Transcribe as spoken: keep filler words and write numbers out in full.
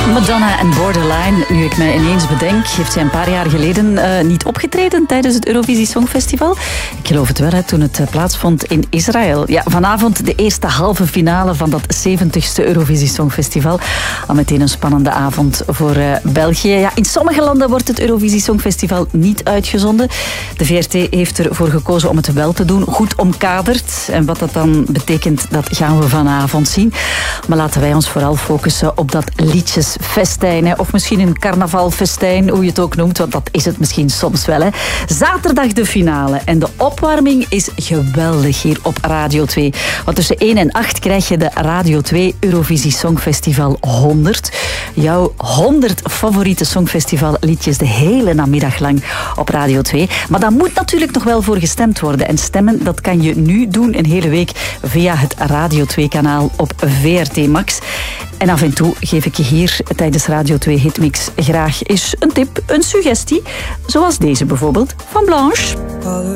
Madonna en Borderline. Nu ik me ineens bedenk, heeft zij een paar jaar geleden uh, niet opgetreden tijdens het Eurovisie Songfestival. Ik geloof het wel, hè, toen het uh, plaatsvond in Israël. Ja, vanavond de eerste halve finale van dat zeventigste Eurovisie Songfestival. Al meteen een spannende avond voor uh, België. Ja, in sommige landen wordt het Eurovisie Songfestival niet uitgezonden. De V R T heeft ervoor gekozen om het wel te doen, goed omkaderd. En wat dat dan betekent, dat gaan we vanavond zien. Maar laten wij ons vooral focussen op dat liedjesfestijn. Hè. Of misschien een carnavalfestijn, hoe je het ook noemt. Want dat is het misschien soms wel. Hè. Zaterdag de finale. En de opwarming is geweldig hier op Radio twee. Want tussen één en acht krijg je de Radio twee Eurovisie Songfestival honderd. Jouw honderd favoriete songfestivalliedjes de hele namiddag lang op Radio twee. Maar daar moet natuurlijk nog wel voor gestemd worden. En stemmen, dat kan je nu doen een hele week via het Radio twee kanaal op V R T Max. En af en toe geef ik je hier tijdens Radio twee Hitmix graag eens een tip, een suggestie. Zoals deze bijvoorbeeld van Blanche.